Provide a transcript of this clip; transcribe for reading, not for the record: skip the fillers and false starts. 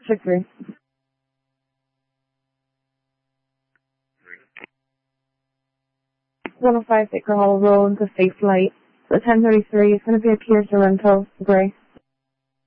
6-3. 105 Baker Hollow Road, the safe light. The 1033 is going to be a Kia Sorento, grey.